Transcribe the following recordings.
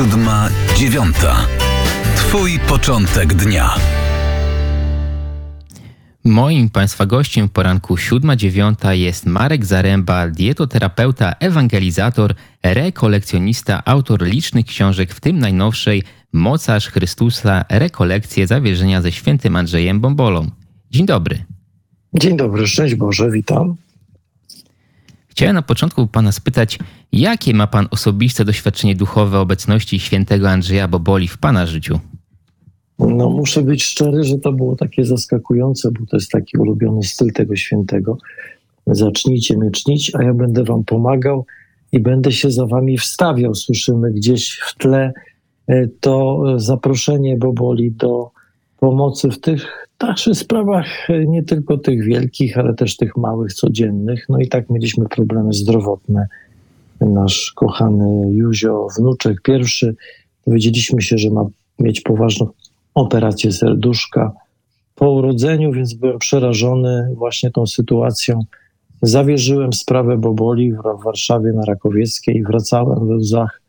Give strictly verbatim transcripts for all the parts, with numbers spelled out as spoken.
Siódma, dziewiąta. Twój początek dnia. Moim Państwa gościem w poranku siódma dziewiąta jest Marek Zaręba, dietoterapeuta, ewangelizator, rekolekcjonista, autor licznych książek, w tym najnowszej Mocarz Chrystusa, rekolekcje zawierzenia ze świętym Andrzejem Bombolą. Dzień dobry. Dzień dobry, szczęść Boże, witam. Chciałem na początku Pana spytać, jakie ma Pan osobiste doświadczenie duchowe obecności świętego Andrzeja Boboli w Pana życiu? No muszę być szczery, że to było takie zaskakujące, bo to jest taki ulubiony styl tego świętego. Zacznijcie mnie czcić, a ja będę wam pomagał i będę się za wami wstawiał. Słyszymy gdzieś w tle to zaproszenie Boboli do pomocy w tych naszych sprawach, nie tylko tych wielkich, ale też tych małych, codziennych. No i tak mieliśmy problemy zdrowotne. Nasz kochany Józio, wnuczek pierwszy, dowiedzieliśmy się, że ma mieć poważną operację serduszka po urodzeniu, więc byłem przerażony właśnie tą sytuacją. Zawierzyłem sprawę Boboli w Warszawie na Rakowieckiej, wracałem we łzach,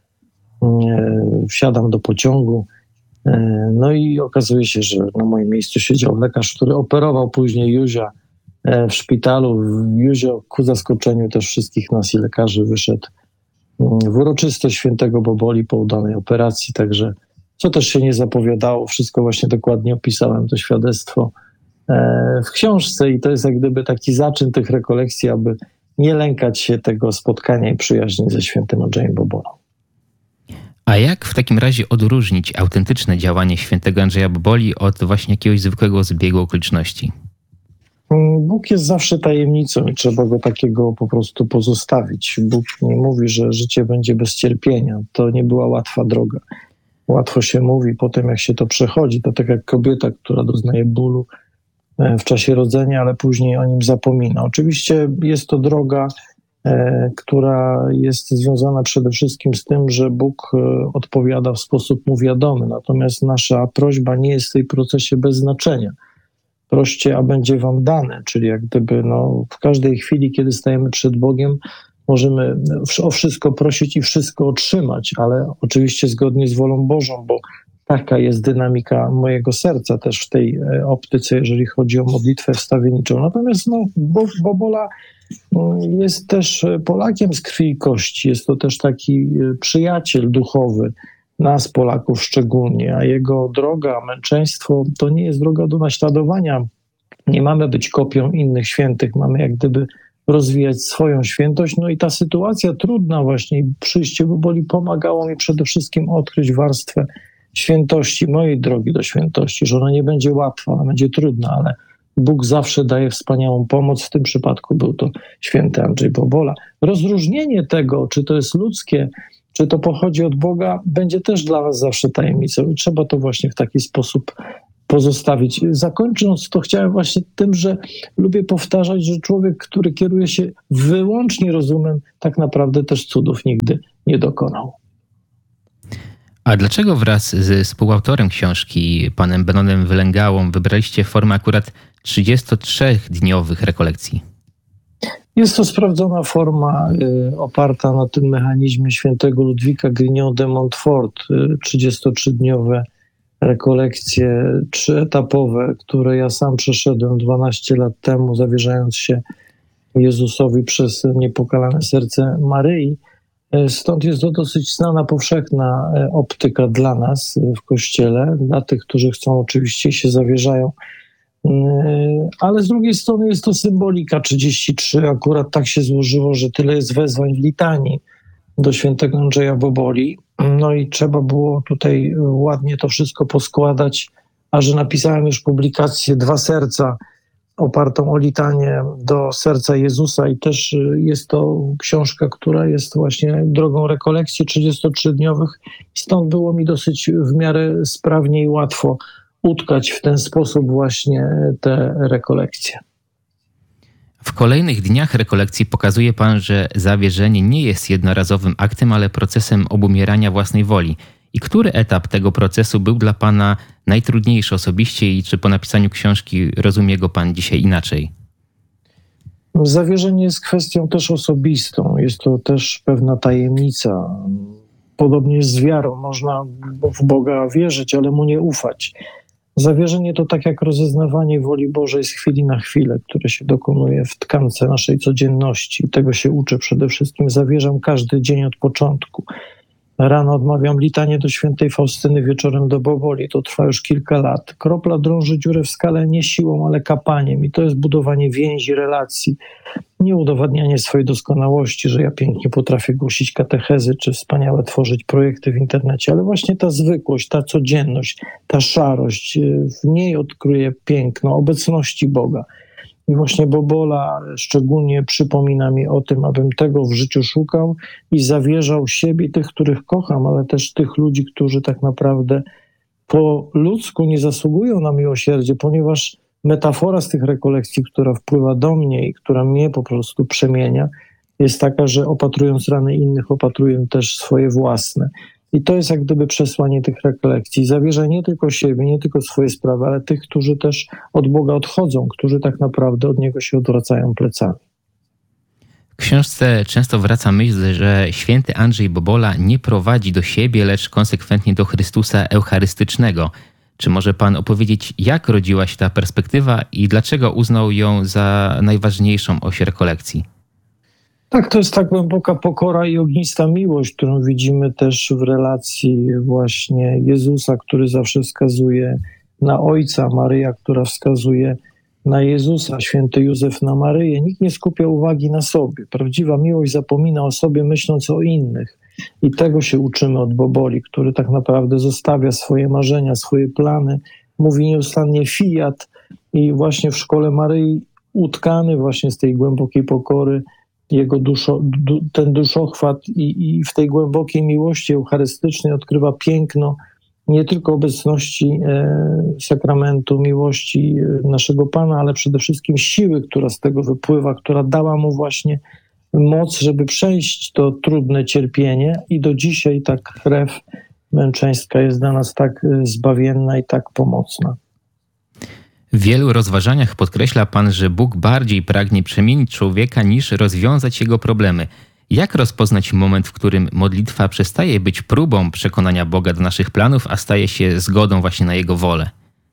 wsiadam do pociągu, no i okazuje się, że na moim miejscu siedział lekarz, który operował później Józia w szpitalu. Józio ku zaskoczeniu też wszystkich nas i lekarzy wyszedł w uroczystość świętego Boboli po udanej operacji, także co też się nie zapowiadało, wszystko właśnie dokładnie opisałem, to świadectwo w książce i to jest jak gdyby taki zaczyn tych rekolekcji, aby nie lękać się tego spotkania i przyjaźni ze świętym Andrzejem Bobolą. A jak w takim razie odróżnić autentyczne działanie świętego Andrzeja Boboli od właśnie jakiegoś zwykłego zbiegu okoliczności? Bóg jest zawsze tajemnicą i trzeba go takiego po prostu pozostawić. Bóg nie mówi, że życie będzie bez cierpienia. To nie była łatwa droga. Łatwo się mówi potem, jak się to przechodzi. To tak jak kobieta, która doznaje bólu w czasie rodzenia, ale później o nim zapomina. Oczywiście jest to droga, e, która jest związana przede wszystkim z tym, że Bóg e, odpowiada w sposób mu wiadomy. Natomiast nasza prośba nie jest w tej procesie bez znaczenia. Proście, a będzie wam dane, czyli jak gdyby no, w każdej chwili, kiedy stajemy przed Bogiem, możemy o wszystko prosić i wszystko otrzymać, ale oczywiście zgodnie z wolą Bożą, bo taka jest dynamika mojego serca też w tej optyce, jeżeli chodzi o modlitwę wstawienniczą. Natomiast no, Bobola jest też Polakiem z krwi i kości, jest to też taki przyjaciel duchowy, nas Polaków szczególnie, a jego droga, męczeństwo to nie jest droga do naśladowania. Nie mamy być kopią innych świętych, mamy jak gdyby rozwijać swoją świętość. No i ta sytuacja trudna właśnie, przyjście Boboli pomagało mi przede wszystkim odkryć warstwę świętości, mojej drogi do świętości, że ona nie będzie łatwa, ona będzie trudna, ale Bóg zawsze daje wspaniałą pomoc. W tym przypadku był to święty Andrzej Bobola. Rozróżnienie tego, czy to jest ludzkie, czy to pochodzi od Boga, będzie też dla nas zawsze tajemnicą i trzeba to właśnie w taki sposób pozostawić. Zakończąc to chciałem właśnie tym, że lubię powtarzać, że człowiek, który kieruje się wyłącznie rozumem, tak naprawdę też cudów nigdy nie dokonał. A dlaczego wraz z współautorem książki, panem Benonem Wylęgałą, wybraliście formę akurat trzydziestotrzydniowych rekolekcji? Jest to sprawdzona forma y, oparta na tym mechanizmie świętego Ludwika Grignon de Montfort, y, trzydziestotrzydniowe rekolekcje trzyetapowe, które ja sam przeszedłem dwanaście lat temu, zawierzając się Jezusowi przez niepokalane serce Maryi. Stąd jest to dosyć znana, powszechna optyka dla nas w Kościele, dla tych, którzy chcą oczywiście się zawierzają. Ale z drugiej strony jest to symbolika trzydzieści trzy. Akurat tak się złożyło, że tyle jest wezwań w litanii do świętego Andrzeja Boboli. No i trzeba było tutaj ładnie to wszystko poskładać, a że napisałem już publikację Dwa Serca opartą o litanię do serca Jezusa i też jest to książka, która jest właśnie drogą rekolekcji trzydziestotrzydniowych. Stąd było mi dosyć w miarę sprawnie i łatwo utkać w ten sposób właśnie te rekolekcje. W kolejnych dniach rekolekcji pokazuje pan, że zawierzenie nie jest jednorazowym aktem, ale procesem obumierania własnej woli. I który etap tego procesu był dla pana najtrudniejszy osobiście i czy po napisaniu książki rozumie go pan dzisiaj inaczej? Zawierzenie jest kwestią też osobistą. Jest to też pewna tajemnica. Podobnie jest z wiarą. Można w Boga wierzyć, ale Mu nie ufać. Zawierzenie to tak jak rozeznawanie woli Bożej z chwili na chwilę, które się dokonuje w tkance naszej codzienności. Tego się uczę przede wszystkim. Zawierzam każdy dzień od początku. Rano odmawiam litanie do świętej Faustyny, wieczorem do Boboli. To trwa już kilka lat. Kropla drąży dziurę w skale nie siłą, ale kapaniem. I to jest budowanie więzi, relacji. Nie udowadnianie swojej doskonałości, że ja pięknie potrafię głosić katechezy, czy wspaniale tworzyć projekty w internecie, ale właśnie ta zwykłość, ta codzienność, ta szarość, w niej odkryję piękno obecności Boga. I właśnie Bobola szczególnie przypomina mi o tym, abym tego w życiu szukał i zawierzał siebie, tych, których kocham, ale też tych ludzi, którzy tak naprawdę po ludzku nie zasługują na miłosierdzie, ponieważ metafora z tych rekolekcji, która wpływa do mnie i która mnie po prostu przemienia, jest taka, że opatrując rany innych, opatruję też swoje własne. I to jest jak gdyby przesłanie tych rekolekcji. Zawierza nie tylko siebie, nie tylko swoje sprawy, ale tych, którzy też od Boga odchodzą, którzy tak naprawdę od Niego się odwracają plecami. W książce często wraca myśl, że święty Andrzej Bobola nie prowadzi do siebie, lecz konsekwentnie do Chrystusa Eucharystycznego. Czy może pan opowiedzieć, jak rodziła się ta perspektywa i dlaczego uznał ją za najważniejszą oś rekolekcji? Tak, to jest tak głęboka pokora i ognista miłość, którą widzimy też w relacji właśnie Jezusa, który zawsze wskazuje na Ojca, Maryja, która wskazuje na Jezusa, święty Józef na Maryję. Nikt nie skupia uwagi na sobie. Prawdziwa miłość zapomina o sobie, myśląc o innych. I tego się uczymy od Boboli, który tak naprawdę zostawia swoje marzenia, swoje plany, mówi nieustannie fiat i właśnie w szkole Maryi utkany właśnie z tej głębokiej pokory, jego duszo, du, ten duszochwat i, i w tej głębokiej miłości eucharystycznej odkrywa piękno nie tylko obecności e, sakramentu, miłości e, naszego Pana, ale przede wszystkim siły, która z tego wypływa, która dała mu właśnie moc, żeby przejść to trudne cierpienie i do dzisiaj ta krew męczeńska jest dla nas tak zbawienna i tak pomocna. W wielu rozważaniach podkreśla pan, że Bóg bardziej pragnie przemienić człowieka niż rozwiązać jego problemy. Jak rozpoznać moment, w którym modlitwa przestaje być próbą przekonania Boga do naszych planów, a staje się zgodą właśnie na Jego wolę?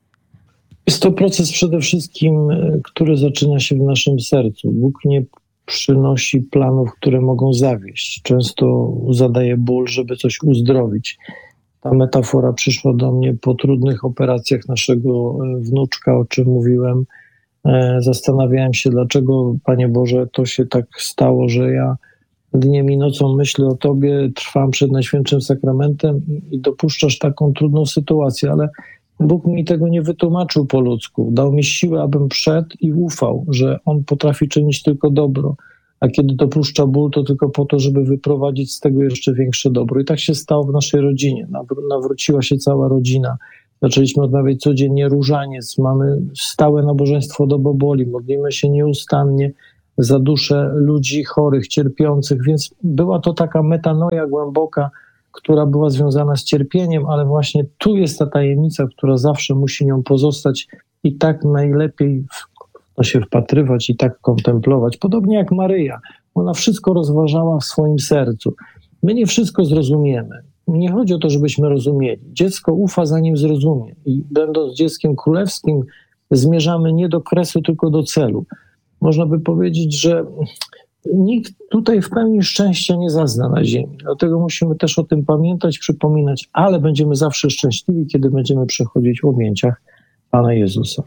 Jest to proces przede wszystkim, który zaczyna się w naszym sercu. Bóg nie przynosi planów, które mogą zawieść. Często zadaje ból, żeby coś uzdrowić. Ta metafora przyszła do mnie po trudnych operacjach naszego wnuczka, o czym mówiłem. Zastanawiałem się, dlaczego, Panie Boże, to się tak stało, że ja dniem i nocą myślę o Tobie, trwam przed Najświętszym Sakramentem i dopuszczasz taką trudną sytuację, ale Bóg mi tego nie wytłumaczył po ludzku. Dał mi siłę, abym wszedł i ufał, że On potrafi czynić tylko dobro, a kiedy dopuszcza ból, to tylko po to, żeby wyprowadzić z tego jeszcze większe dobro. I tak się stało w naszej rodzinie. Nawr- nawróciła się cała rodzina. Zaczęliśmy odmawiać codziennie różaniec. Mamy stałe nabożeństwo do Boboli. Modlimy się nieustannie za duszę ludzi chorych, cierpiących. Więc była to taka metanoja głęboka, która była związana z cierpieniem, ale właśnie tu jest ta tajemnica, która zawsze musi nią pozostać i tak najlepiej w to się wpatrywać i tak kontemplować. Podobnie jak Maryja. Ona wszystko rozważała w swoim sercu. My nie wszystko zrozumiemy. Nie chodzi o to, żebyśmy rozumieli. Dziecko ufa, zanim zrozumie. I będąc dzieckiem królewskim, zmierzamy nie do kresu, tylko do celu. Można by powiedzieć, że nikt tutaj w pełni szczęścia nie zazna na ziemi. Dlatego musimy też o tym pamiętać, przypominać, ale będziemy zawsze szczęśliwi, kiedy będziemy przechodzić w objęciach Pana Jezusa.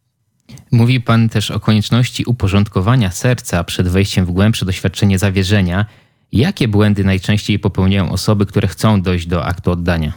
Mówi pan też o konieczności uporządkowania serca przed wejściem w głębsze doświadczenie zawierzenia. Jakie błędy najczęściej popełniają osoby, które chcą dojść do aktu oddania?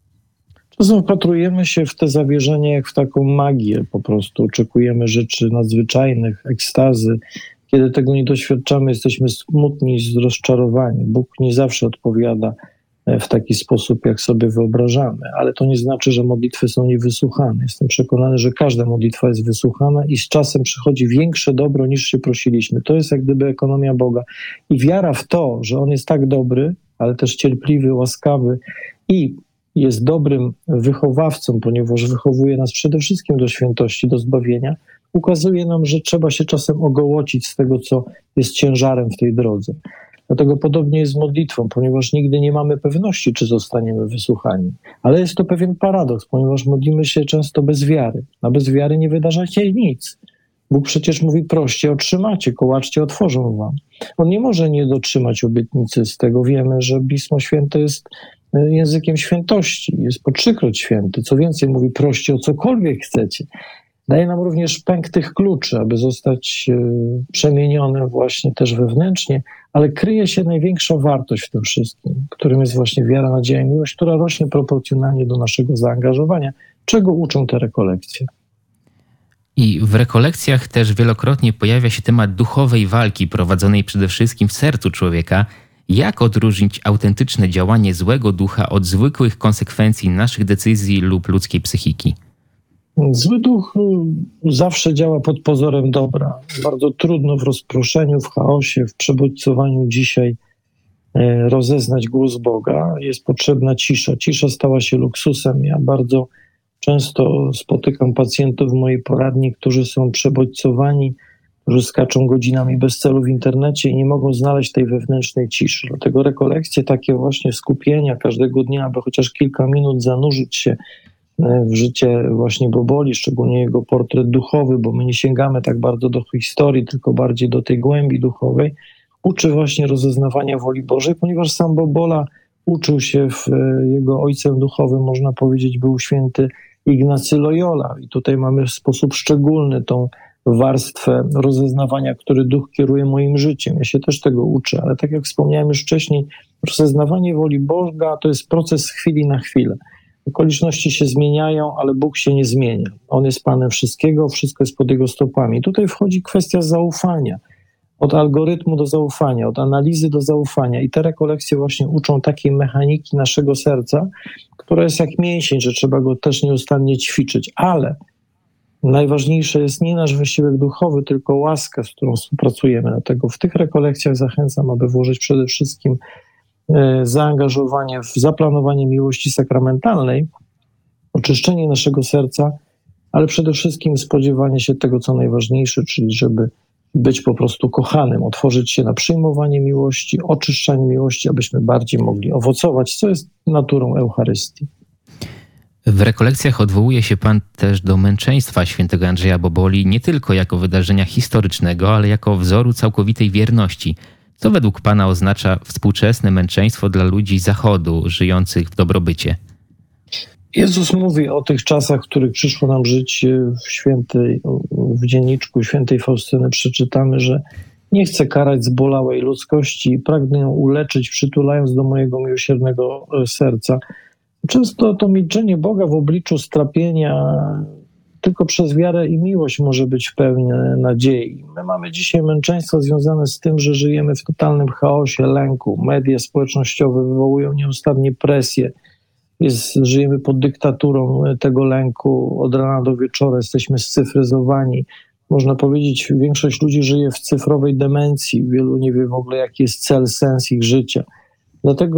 Czasem wpatrujemy się w te zawierzenia jak w taką magię, po prostu oczekujemy rzeczy nadzwyczajnych, ekstazy. Kiedy tego nie doświadczamy, jesteśmy smutni, rozczarowani. Bóg nie zawsze odpowiada w taki sposób, jak sobie wyobrażamy, ale to nie znaczy, że modlitwy są niewysłuchane. Jestem przekonany, że każda modlitwa jest wysłuchana i z czasem przychodzi większe dobro, niż się prosiliśmy. To jest jak gdyby ekonomia Boga. I wiara w to, że On jest tak dobry, ale też cierpliwy, łaskawy i jest dobrym wychowawcą, ponieważ wychowuje nas przede wszystkim do świętości, do zbawienia, ukazuje nam, że trzeba się czasem ogołocić z tego, co jest ciężarem w tej drodze. Dlatego podobnie jest z modlitwą, ponieważ nigdy nie mamy pewności, czy zostaniemy wysłuchani. Ale jest to pewien paradoks, ponieważ modlimy się często bez wiary, a bez wiary nie wydarza się nic. Bóg przecież mówi: proście, otrzymacie, kołaczcie, otworzą wam. On nie może nie dotrzymać obietnicy, z tego wiemy, że Pismo Święte jest językiem świętości, jest po trzykroć święty. Co więcej, mówi: proście o cokolwiek chcecie. Daje nam również pęk tych kluczy, aby zostać przemienionym właśnie też wewnętrznie, ale kryje się największa wartość w tym wszystkim, którym jest właśnie wiara, nadzieja i miłość, która rośnie proporcjonalnie do naszego zaangażowania, czego uczą te rekolekcje. I w rekolekcjach też wielokrotnie pojawia się temat duchowej walki prowadzonej przede wszystkim w sercu człowieka. Jak odróżnić autentyczne działanie złego ducha od zwykłych konsekwencji naszych decyzji lub ludzkiej psychiki? Zły duch zawsze działa pod pozorem dobra. Bardzo trudno w rozproszeniu, w chaosie, w przebodźcowaniu dzisiaj rozeznać głos Boga. Jest potrzebna cisza. Cisza stała się luksusem. Ja bardzo często spotykam pacjentów w mojej poradni, którzy są przebodźcowani, którzy skaczą godzinami bez celu w internecie i nie mogą znaleźć tej wewnętrznej ciszy. Dlatego rekolekcje, takie właśnie skupienia każdego dnia, aby chociaż kilka minut zanurzyć się w życie właśnie Boboli, szczególnie jego portret duchowy, bo my nie sięgamy tak bardzo do historii, tylko bardziej do tej głębi duchowej, uczy właśnie rozeznawania woli Bożej, ponieważ sam Bobola uczył się, w jego ojcem duchowym, można powiedzieć, był święty Ignacy Loyola. I tutaj mamy w sposób szczególny tą warstwę rozeznawania, który duch kieruje moim życiem. Ja się też tego uczę, ale tak jak wspomniałem już wcześniej, rozeznawanie woli Boga to jest proces z chwili na chwilę. Okoliczności się zmieniają, ale Bóg się nie zmienia. On jest Panem wszystkiego, wszystko jest pod Jego stopami. I tutaj wchodzi kwestia zaufania. Od algorytmu do zaufania, od analizy do zaufania. I te rekolekcje właśnie uczą takiej mechaniki naszego serca, która jest jak mięsień, że trzeba go też nieustannie ćwiczyć. Ale najważniejsze jest nie nasz wysiłek duchowy, tylko łaska, z którą współpracujemy. Dlatego w tych rekolekcjach zachęcam, aby włożyć przede wszystkim zaangażowanie w zaplanowanie miłości sakramentalnej, oczyszczenie naszego serca, ale przede wszystkim spodziewanie się tego, co najważniejsze, czyli żeby być po prostu kochanym, otworzyć się na przyjmowanie miłości, oczyszczanie miłości, abyśmy bardziej mogli owocować, co jest naturą Eucharystii. W rekolekcjach odwołuje się Pan też do męczeństwa świętego Andrzeja Boboli nie tylko jako wydarzenia historycznego, ale jako wzoru całkowitej wierności. Co według Pana oznacza współczesne męczeństwo dla ludzi Zachodu, żyjących w dobrobycie? Jezus mówi o tych czasach, w których przyszło nam żyć w świętej, w dzienniczku świętej Faustyny przeczytamy, że nie chcę karać zbolałej ludzkości i pragnę ją uleczyć, przytulając do mojego miłosiernego serca. Często to milczenie Boga w obliczu strapienia tylko przez wiarę i miłość może być pełne nadziei. My mamy dzisiaj męczeństwo związane z tym, że żyjemy w totalnym chaosie, lęku. Media społecznościowe wywołują nieustannie presję. Jest, żyjemy pod dyktaturą tego lęku. Od rana do wieczora jesteśmy scyfryzowani. Można powiedzieć, większość ludzi żyje w cyfrowej demencji. Wielu nie wie w ogóle, jaki jest cel, sens ich życia. Dlatego